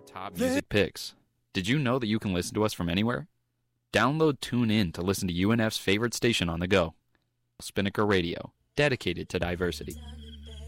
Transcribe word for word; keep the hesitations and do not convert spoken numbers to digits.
top music picks. Did you know that you can listen to us from anywhere? Download TuneIn to listen to U N F's favorite station on the go, Spinnaker Radio, dedicated to diversity.